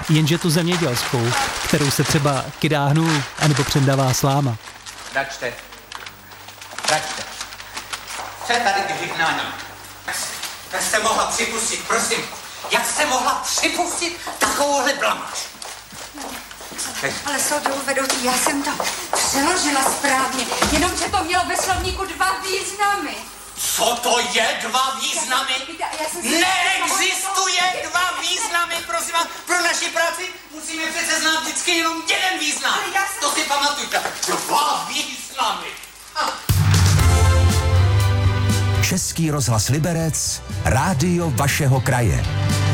jenže tu zemědělskou, kterou se třeba kydá hnůl anebo přendává sláma. Račte. Co je tady k vyhnání? Jak jste mohla připustit, prosím, jak jste mohla připustit takovouhle blamáž? Ale soudruhu vedoucí, já jsem to přeložila správně, jenomže to mělo ve slovníku 2 významy. Co to je 2 významy? Neexistuje 2 významy, prosím vás. Pro naši práci musíme přece znát vždycky jenom jeden význam. To si pamatujte. 2 významy. Český rozhlas Liberec, rádio vašeho kraje.